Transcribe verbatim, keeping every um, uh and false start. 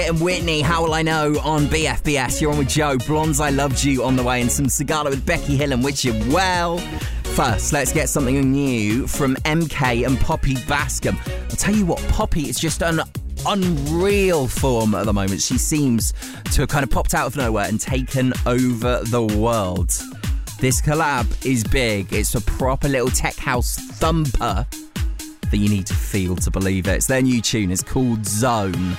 And Whitney, How Will I Know on B F B S. You're on with Joe. Blondes, I Loved You on the way, and some Sigala with Becky Hill and Wish You Well. First, let's get something new from M K and Poppy Bascom. I'll tell you what, Poppy is just an unreal form at the moment. She seems to have kind of popped out of nowhere and taken over the world. This collab is big. It's a proper little tech house thumper that you need to feel to believe it. It's their new tune. It's called Zone.